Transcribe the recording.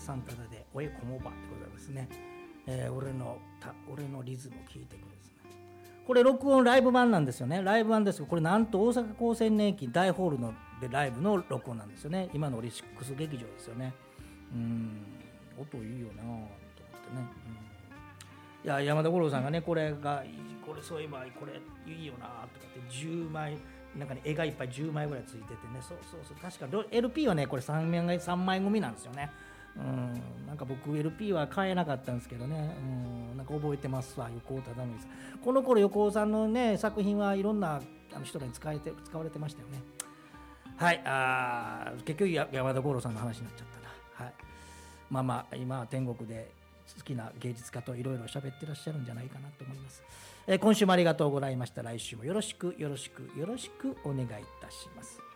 サンタダでおえこもばでございますね。俺のリズムを聴いてくるですね。これ録音ライブ版なんですよね。ライブ版ですけど、これなんと大阪高専年金大ホールのでライブの録音なんですよね。今のオリシックス劇場ですよね。音いいよなと思ってね。いや、山田五郎さんがね、これそういえばこれいいよなとかって10枚なんかね、絵がいっぱい10枚ぐらいついててね、そう確か LP はねこれ3枚組なんですよね。なんか僕 LP は買えなかったんですけどね、なんか覚えてますわ。横尾忠則さん、この頃横尾さんのね作品はいろんな人らに使われてましたよね。はい、結局山田五郎さんの話になっちゃったな。はい、まあ今は天国で好きな芸術家といろいろ喋ってらっしゃるんじゃないかなと思います。今週もありがとうございました。来週もよろしくお願いいたします。